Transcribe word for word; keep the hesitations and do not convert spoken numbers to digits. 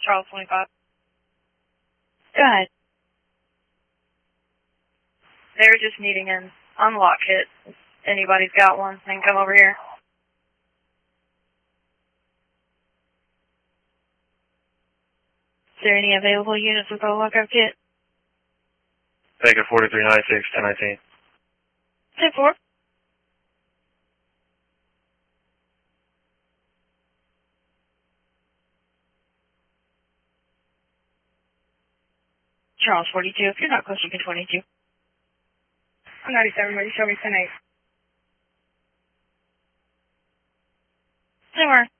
Charles twenty-five. Go ahead. They're just needing an unlock kit. If anybody's got one, they can come over here. Is there any available units with a lockout kit? Baker forty-three ninety-six, ten nineteen. ten four. Charles forty-two, if you're not close, you can twenty-two. I'm ninety-seven, ready, show me ten eight. Same